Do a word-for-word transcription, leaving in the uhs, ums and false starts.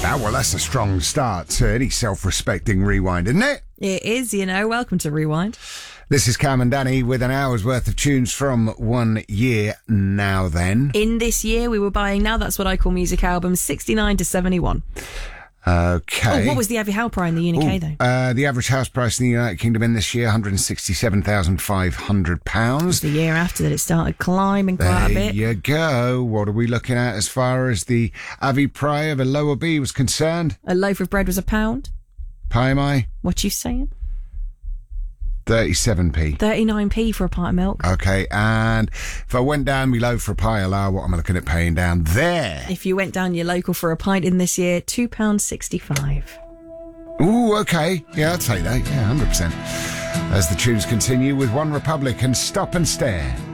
that? Well, that's a strong start to any self-respecting rewind, isn't it? It is, you know. Welcome to Rewind. This is Cam and Danny with an hour's worth of tunes from one year now then. In this year, we were buying, now that's what I call music albums, sixty-nine to seventy-one. Okay. Oh, what was the average house price in the U K, Ooh, though? Uh, the average house price in the United Kingdom in this year, one hundred sixty-seven thousand five hundred pounds. The year after that, it started climbing quite there a bit. There you go. What are we looking at as far as the Avi Pry of a lower B was concerned? A loaf of bread was a pound. Pie am I? What you saying? thirty-seven p. thirty-nine p for a pint of milk. Okay, and if I went down below for a pie allow, what am I looking at paying down there? If you went down your local for a pint in this year, two pounds sixty-five. Ooh, okay. Yeah, I'd say that. Yeah, one hundred percent. As the tunes continue with One Republic and Stop and Stare.